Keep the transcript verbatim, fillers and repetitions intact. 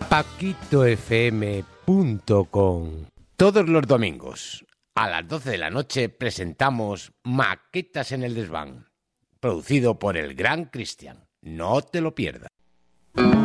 paquito f m punto com. Todos los domingos a las doce de la noche presentamos Maquetas en el Desván, producido por el gran Cristian. No te lo pierdas.